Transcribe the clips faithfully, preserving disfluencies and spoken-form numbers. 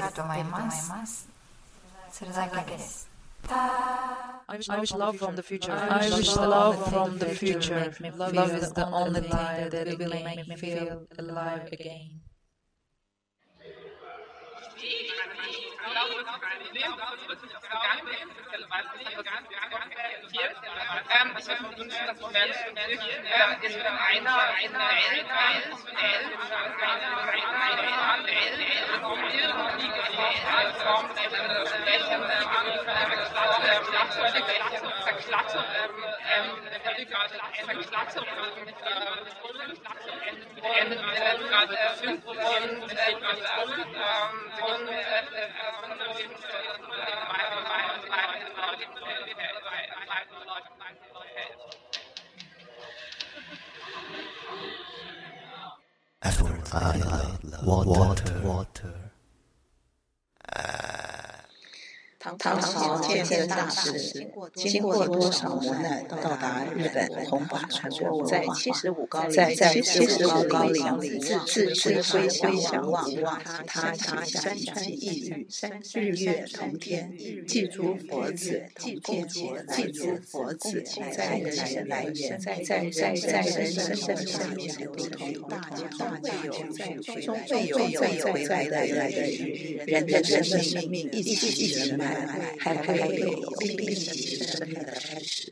と思います。それだけです。 I wish love from the future. I wish love from the future. Love is the only thing that will make me feel alive again. Ähm, ich würde mir wünschen, dass Menschen äh, in einer, einer Welt, Welt, Form welchen Verklattung, Verklattung, endet gerade fünf Prozent und Effort, I love water, water. 唐朝建建大师经过多少磨难到达日本弘法传播文化，在七十五高在七十五高龄自自知归向无望，他写下一句抑郁：日月同天，记住佛子，记住记住佛子，在人生来源，在在在在人生下面不同大家会有终会有再有回来的日日，人的生命一起人脉。还会有并并起生命的开始。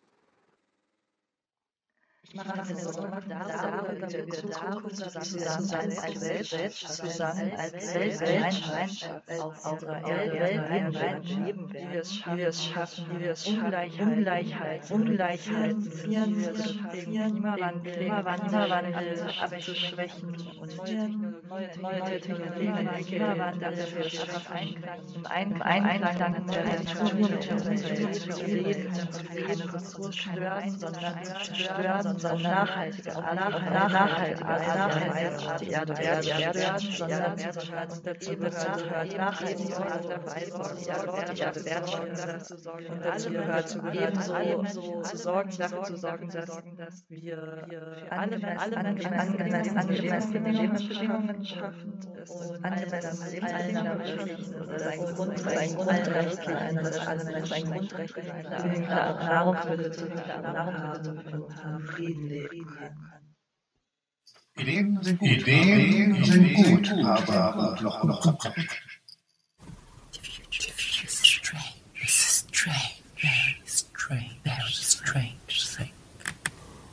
Ich mache mir Sorgen darüber, wie wir Zukunft zusammen als Gesellschaft, zusammen als Weltgemeinschaft auf unserer Erde leben, wie wir es schaffen, wie wir es Ungleichheit, Ungleichheit, Klimawandel, Klimawandel abzuschwächen und neue Technologien, Klimawandel, dass wir es schaffen, im Einklang mit der Natur, mit der Umwelt zu leben, keine Ressourcen stören, sondern stören, sondern nachhaltig, nachhaltig, nachhaltig die Erde werden, sondern dazu gehört nachhaltig die Erde werden und dazu gehört ebenso zu sorgen, dafür zu sorgen, dass wir für alle angemessene Lebensbedingungen schaffen und angemessene Lebensbedingungen das ist ein Grundrecht, das ein Grundrecht, Nahrungsmittel zu haben und Frieden leben kann. Ideen sind gut, Ideen sind gut, aber noch noch